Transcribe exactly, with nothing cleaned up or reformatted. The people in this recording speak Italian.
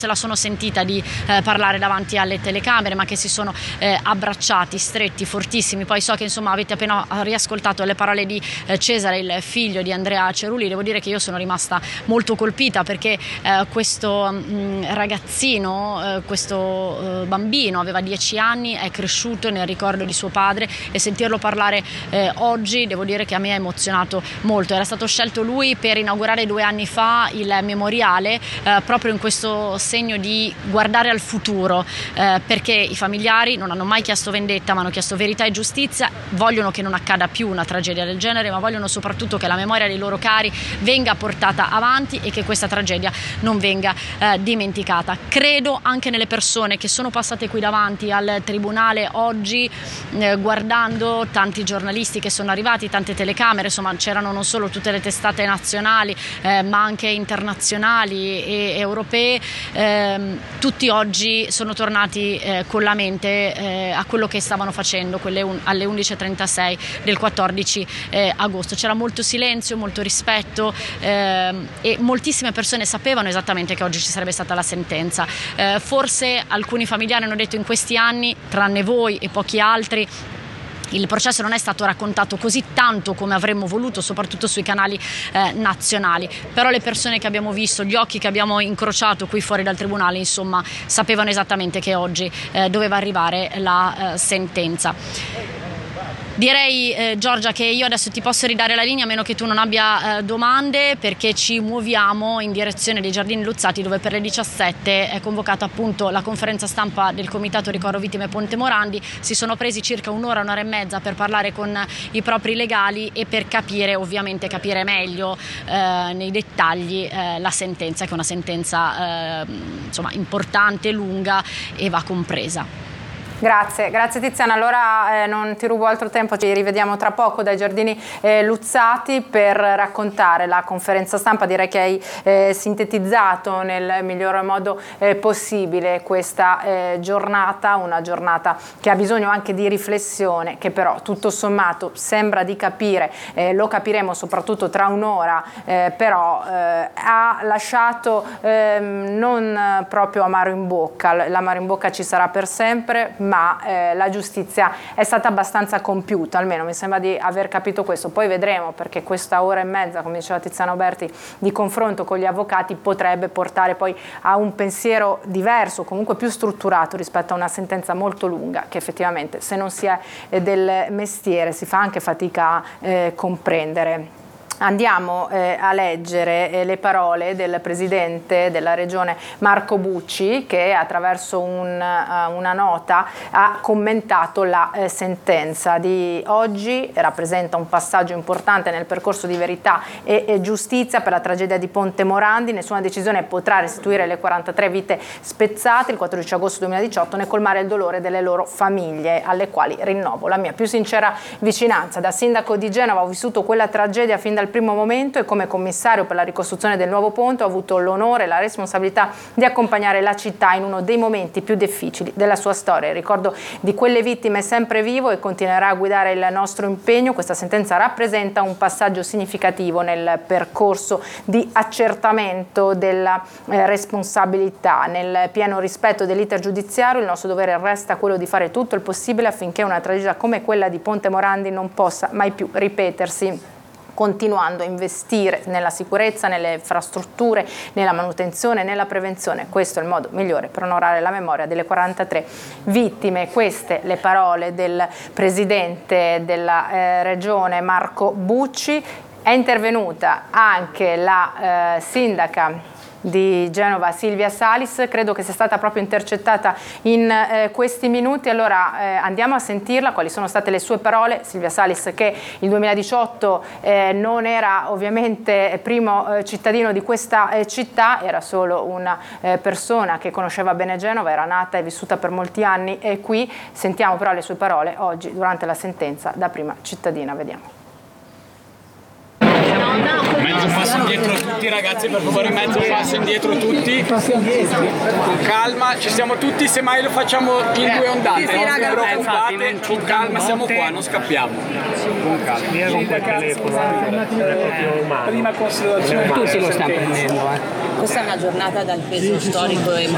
se la sono sentita di eh, parlare davanti alle telecamere, ma che si sono eh, abbracciati, stretti, fortissimi. Poi so che insomma avete appena riascoltato le parole di eh, Cesare, il figlio di Andrea Cerulli. Devo dire che io sono rimasta molto colpita perché eh, questo mh, ragazzino, eh, questo eh, bambino aveva dieci anni, è cresciuto nel ricordo di suo padre, e sentirlo parlare eh, oggi devo dire che a me ha emozionato molto. Era stato scelto lui per inaugurare due anni fa il memoriale eh, proprio in questo segno di guardare al futuro, eh, perché i familiari non hanno mai chiesto vendetta, ma hanno chiesto verità e giustizia, vogliono che non accada più una tragedia del genere, ma vogliono soprattutto che la memoria dei loro cari venga portata avanti e che questa tragedia non venga eh, dimenticata. Credo anche nelle persone che sono passate qui davanti al tribunale oggi, eh, guardando tanti giornalisti che sono arrivati, tante telecamere, insomma c'erano non solo tutte le testate nazionali eh, ma anche internazionali e europee. Eh, tutti oggi sono tornati eh, con la mente eh, a quello che stavano facendo quelle un, alle undici e trentasei del quattordici eh, agosto. C'era molto silenzio, molto rispetto eh, e moltissime persone sapevano esattamente che oggi ci sarebbe stata la sentenza. Eh, forse alcuni familiari hanno detto in questi anni, tranne voi e pochi altri, il processo non è stato raccontato così tanto come avremmo voluto, soprattutto sui canali eh, nazionali, però le persone che abbiamo visto, gli occhi che abbiamo incrociato qui fuori dal tribunale, insomma, sapevano esattamente che oggi eh, doveva arrivare la eh, sentenza. Direi eh, Giorgia che io adesso ti posso ridare la linea a meno che tu non abbia eh, domande, perché ci muoviamo in direzione dei Giardini Luzzati, dove per le diciassette è convocata appunto la conferenza stampa del Comitato Ricordo Vittime Ponte Morandi. Si sono presi circa un'ora, un'ora e mezza per parlare con i propri legali e per capire, ovviamente capire meglio eh, nei dettagli eh, la sentenza, che è una sentenza eh, insomma importante, lunga e va compresa. Grazie, grazie Tiziana. Allora eh, non ti rubo altro tempo, ci rivediamo tra poco dai Giardini eh, Luzzati per raccontare la conferenza stampa. Direi che hai eh, sintetizzato nel miglior modo eh, possibile questa eh, giornata, una giornata che ha bisogno anche di riflessione, che però tutto sommato sembra di capire, eh, lo capiremo soprattutto tra un'ora, eh, però eh, ha lasciato eh, non proprio amaro in bocca. L'amaro in bocca ci sarà per sempre, ma eh, la giustizia è stata abbastanza compiuta, almeno mi sembra di aver capito questo. Poi vedremo, perché questa ora e mezza, come diceva Tiziana Uberti, di confronto con gli avvocati potrebbe portare poi a un pensiero diverso, comunque più strutturato rispetto a una sentenza molto lunga, che effettivamente, se non si è eh, del mestiere, si fa anche fatica a eh, comprendere. Andiamo eh, a leggere eh, le parole del presidente della regione Marco Bucci, che attraverso un, uh, una nota ha commentato la eh, sentenza di oggi. Rappresenta un passaggio importante nel percorso di verità e, e giustizia per la tragedia di Ponte Morandi. Nessuna decisione potrà restituire le quarantatré vite spezzate il quattordici agosto duemiladiciotto né colmare il dolore delle loro famiglie, alle quali rinnovo la mia più sincera vicinanza. Da sindaco di Genova ho vissuto quella tragedia fin dal primo momento e come commissario per la ricostruzione del nuovo ponte ho avuto l'onore e la responsabilità di accompagnare la città in uno dei momenti più difficili della sua storia. Il ricordo di quelle vittime è sempre vivo e continuerà a guidare il nostro impegno. Questa sentenza rappresenta un passaggio significativo nel percorso di accertamento della eh, responsabilità. Nel pieno rispetto dell'iter giudiziario, il nostro dovere resta quello di fare tutto il possibile affinché una tragedia come quella di Ponte Morandi non possa mai più ripetersi, continuando a investire nella sicurezza, nelle infrastrutture, nella manutenzione, nella prevenzione. Questo è il modo migliore per onorare la memoria delle quarantatré vittime. Queste le parole del presidente della eh, regione Marco Bucci. È intervenuta anche la eh, sindaca di Genova Silvia Salis, credo che sia stata proprio intercettata in eh, questi minuti. Allora eh, andiamo a sentirla, quali sono state le sue parole. Silvia Salis, che il duemiladiciotto eh, non era ovviamente primo eh, cittadino di questa eh, città, era solo una eh, persona che conosceva bene Genova, era nata e vissuta per molti anni e qui. Sentiamo però le sue parole oggi durante la sentenza da prima cittadina, vediamo. Mezzo passo indietro tutti ragazzi, per favore, mezzo passo indietro tutti, con calma, ci siamo tutti, semmai lo facciamo in due ondate, non vi preoccupate, con calma, siamo qua, non scappiamo, con calma. Prima considerazione, tutti lo stanno prendendo, eh. Questa è una giornata dal peso storico e